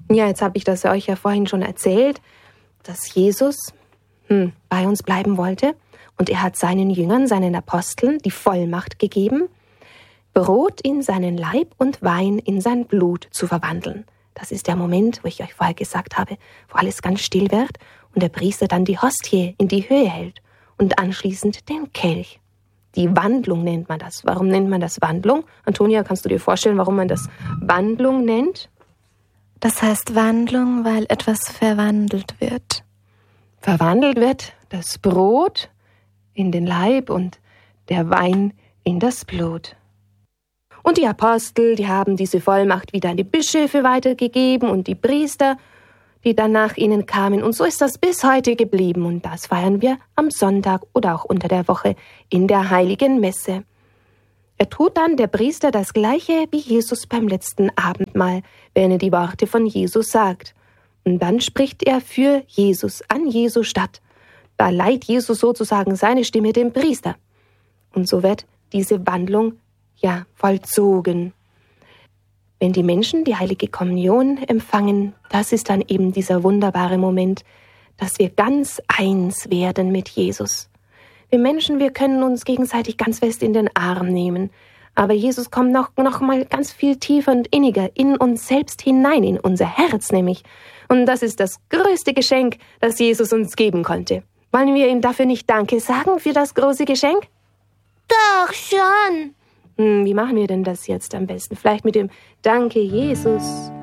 Ja, jetzt habe ich das euch ja vorhin schon erzählt, dass Jesus bei uns bleiben wollte. Und er hat seinen Jüngern, seinen Aposteln, die Vollmacht gegeben, Brot in seinen Leib und Wein in sein Blut zu verwandeln. Das ist der Moment, wo ich euch vorher gesagt habe, wo alles ganz still wird und der Priester dann die Hostie in die Höhe hält und anschließend den Kelch. Die Wandlung nennt man das. Warum nennt man das Wandlung? Antonia, kannst du dir vorstellen, warum man das Wandlung nennt? Das heißt Wandlung, weil etwas verwandelt wird. Verwandelt wird das Brot in den Leib und der Wein in das Blut. Und die Apostel, die haben diese Vollmacht wieder an die Bischöfe weitergegeben und die Priester, die dann nach ihnen kamen. Und so ist das bis heute geblieben. Und das feiern wir am Sonntag oder auch unter der Woche in der Heiligen Messe. Er tut dann, der Priester, das Gleiche wie Jesus beim letzten Abendmahl, wenn er die Worte von Jesus sagt. Und dann spricht er für Jesus, an Jesu statt. Da leiht Jesus sozusagen seine Stimme dem Priester. Und so wird diese Wandlung vollzogen. Wenn die Menschen die heilige Kommunion empfangen, das ist dann eben dieser wunderbare Moment, dass wir ganz eins werden mit Jesus. Wir Menschen, wir können uns gegenseitig ganz fest in den Arm nehmen, aber Jesus kommt noch mal ganz viel tiefer und inniger in uns selbst hinein, in unser Herz nämlich. Und das ist das größte Geschenk, das Jesus uns geben konnte. Wollen wir ihm dafür nicht Danke sagen für das große Geschenk? Doch schon. Wie machen wir denn das jetzt am besten? Vielleicht mit dem Danke, Jesus.